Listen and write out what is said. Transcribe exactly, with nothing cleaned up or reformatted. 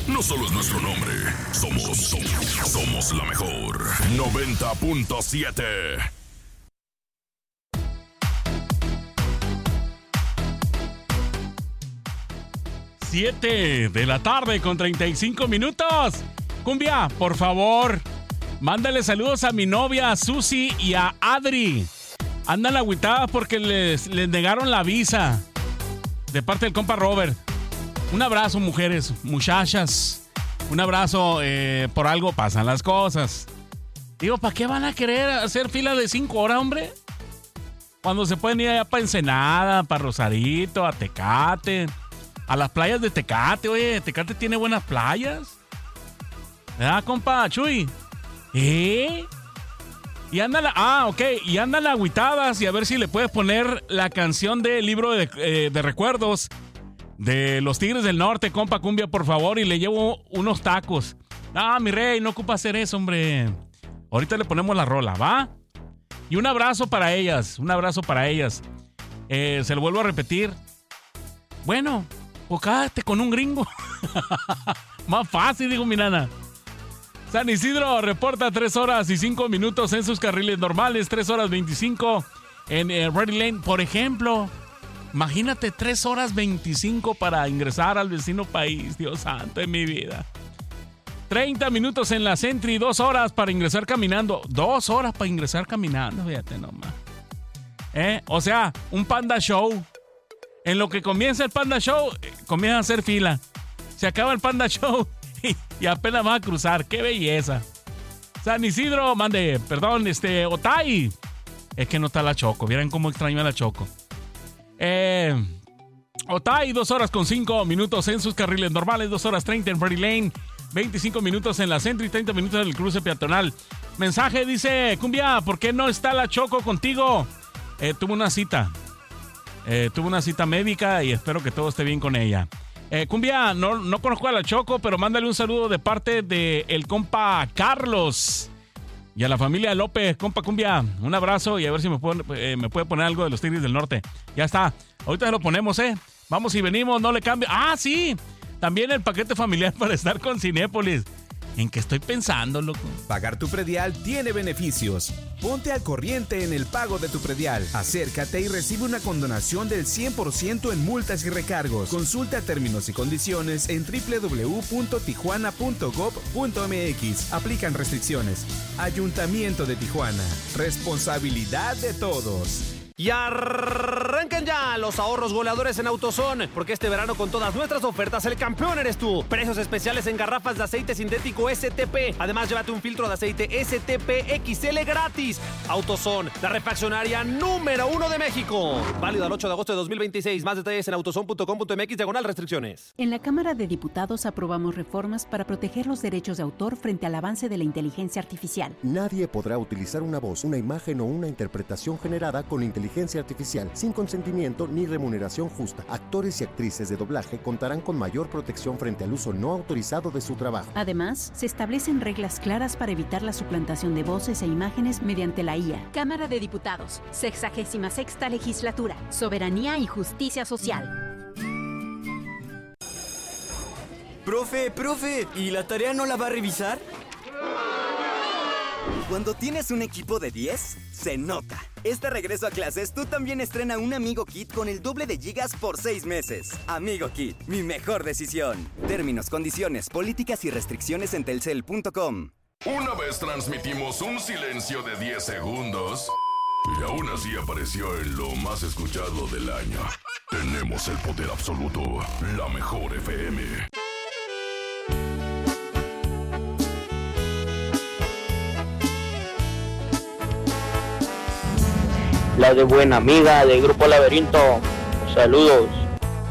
no solo es nuestro nombre, somos, somos, somos la mejor. noventa punto siete. siete de la tarde con treinta y cinco minutos. Cumbia, por favor, mándale saludos a mi novia Susi y a Adri. Andan agüitadas porque les, les negaron la visa de parte del compa Robert. Un abrazo, mujeres, muchachas. Un abrazo, eh, por algo pasan las cosas. Digo, ¿para qué van a querer hacer fila de cinco horas, hombre? Cuando se pueden ir allá para Ensenada, para Rosarito, a Tecate, a las playas de Tecate. Oye, Tecate tiene buenas playas. ¿Verdad, compa Chuy? ¿Eh? Y andan, ah, ok, y andan agüitadas y a ver si le puedes poner la canción del libro de, eh, de recuerdos de los Tigres del Norte, compa Cumbia, por favor, y le llevo unos tacos. Ah, mi rey, no ocupa hacer eso, hombre. Ahorita le ponemos la rola, ¿va? Y un abrazo para ellas, un abrazo para ellas. Eh, se lo vuelvo a repetir. Bueno, pues cállate con un gringo. Más fácil, digo mi nana. San Isidro reporta tres horas y cinco minutos en sus carriles normales, tres horas veinticinco en eh, Ready Lane, por ejemplo. Imagínate, tres horas veinticinco para ingresar al vecino país, Dios santo de mi vida. treinta minutos en la Sentry, dos horas para ingresar caminando. Dos horas para ingresar caminando, fíjate nomás. ¿Eh? O sea, un Panda Show. En lo que comienza el Panda Show, eh, comienza a hacer fila. Se acaba el Panda Show. Y apenas va a cruzar. ¡Qué belleza! San Isidro, mande, perdón, este, Otay. Es que no está la Choco. Vieran cómo extraño a la Choco. Eh, Otay, dos horas con cinco minutos en sus carriles normales, dos horas treinta en Ready Lane, veinticinco minutos en la Sentry, treinta minutos en el cruce peatonal. Mensaje dice, Cumbia, ¿por qué no está la Choco contigo? Eh, tuvo una cita. Eh, tuvo una cita médica y espero que todo esté bien con ella. Eh, Cumbia, no, no conozco a la Choco, pero mándale un saludo de parte de el compa Carlos y a la familia López. Compa Cumbia, un abrazo y a ver si me puede, eh, me puede poner algo de los Tigres del Norte. Ya está, ahorita se lo ponemos, ¿eh? Vamos y venimos, no le cambio. ¡Ah, sí! También el paquete familiar para estar con Cinépolis. ¿En qué estoy pensando, loco? Pagar tu predial tiene beneficios. Ponte al corriente en el pago de tu predial. Acércate y recibe una condonación del cien por ciento en multas y recargos. Consulta términos y condiciones en doble u doble u doble u punto tijuana punto gob punto eme equis. Aplican restricciones. Ayuntamiento de Tijuana. Responsabilidad de todos. Y arrancan ya los ahorros goleadores en AutoZone, porque este verano con todas nuestras ofertas el campeón eres tú. Precios especiales en garrafas de aceite sintético ese te pe. Además, llévate un filtro de aceite ese te pe equis ele gratis. AutoZone, la refaccionaria número uno de México. Válido al ocho de agosto de dos mil veintiséis. Más detalles en autozone punto com punto eme equis diagonal restricciones. En la Cámara de Diputados aprobamos reformas para proteger los derechos de autor frente al avance de la inteligencia artificial. Nadie podrá utilizar una voz, una imagen o una interpretación generada con inteligencia artificial sin consentimiento ni remuneración justa. Actores y actrices de doblaje contarán con mayor protección frente al uso no autorizado de su trabajo. Además, se establecen reglas claras para evitar la suplantación de voces e imágenes mediante la i a. Cámara de Diputados, sexagésima sexta legislatura, soberanía y justicia social. Profe, profe, ¿y la tarea no la va a revisar? Cuando tienes un equipo de diez, se nota. Este regreso a clases, tú también estrena un Amigo Kit con el doble de gigas por seis meses. Amigo Kit, mi mejor decisión. Términos, condiciones, políticas y restricciones en telcel punto com. Una vez transmitimos un silencio de diez segundos y aún así apareció en lo más escuchado del año. Tenemos el poder absoluto, la mejor F M. La de buena amiga del Grupo Laberinto. Saludos.